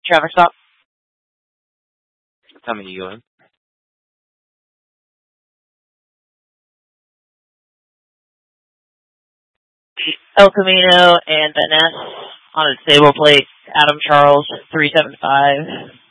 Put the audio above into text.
Traffic stop. What time are you going? El Camino and Van Ness on a stable plate. Adam Charles 375.